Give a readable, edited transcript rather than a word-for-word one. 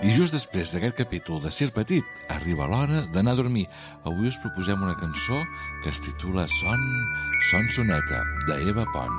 I just després d'aquest capítol de Sir Petit, arriba l'hora d'anar a dormir. Avui us proposem una cançó que es titula Son Soneta, d'Eva Pont.